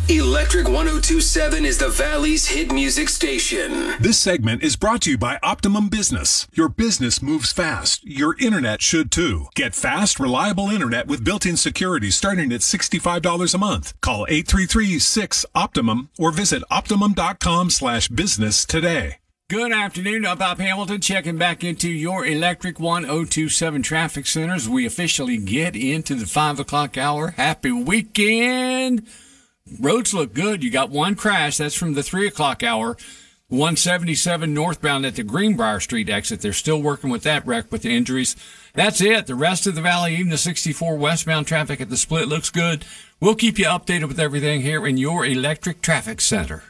Electric 1027 is the Valley's hit music station. This segment is brought to you by Optimum Business. Your business moves fast. Your internet should too. Get fast, reliable internet with built-in security starting at $65 a month. Call 833-6-OPTIMUM or visit optimum.com/business today. Good afternoon. I'm Bob Hamilton checking back into your Electric 1027 traffic centers. We officially get into the 5 o'clock hour. Happy weekend. Roads look good. You got one crash. That's from the 3 o'clock hour. 177 northbound at the Greenbrier Street exit. They're still working with that wreck with the injuries. That's it. The rest of the valley, even the 64 westbound traffic at the split looks good. We'll keep you updated with everything here in your Electric Traffic Center.